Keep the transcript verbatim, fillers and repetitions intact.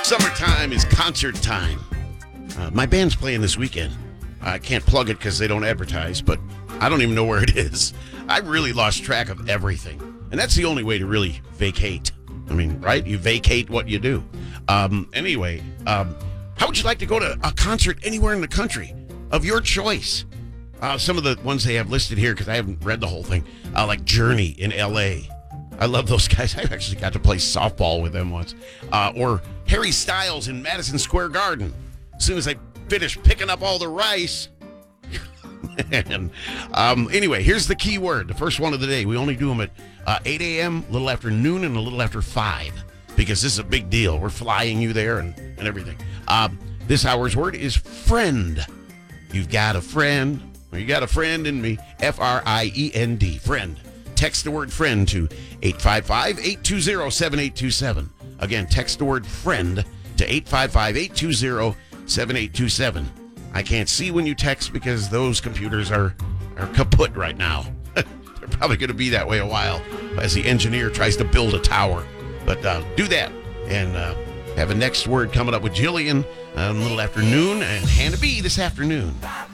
Summertime is concert time. Uh, my band's playing this weekend. I can't plug it because they don't advertise, but I don't even know where it is. I really lost track of everything. And that's the only way to really vacate. I mean, right? You vacate what you do. Um, anyway, um, how would you like to go to a concert anywhere in the country of your choice? Uh, some of the ones they have listed here, because I haven't read the whole thing, uh, like Journey in L A. I love those guys. I actually got to play softball with them once. Uh, or Harry Styles in Madison Square Garden. As soon as I finish picking up all the rice. and, um, anyway, here's the key word, the first one of the day. We only do them at uh, eight a.m., a little after noon, and a little after five, because this is a big deal. We're flying you there and, and everything. Um, this hour's word is friend. You've got a friend. Or you got a friend in me. F R I E N D, friend. Text the word friend to eight five five, eight two zero, seven eight two seven. Again, text the word friend to eight five five, eight two zero, seven eight two seven. I can't see when you text because those computers are, are kaput right now. They're probably going to be that way a while as the engineer tries to build a tower. But uh, do that. And uh, have a next word coming up with Jillian uh, a little afternoon and Hannah B this afternoon.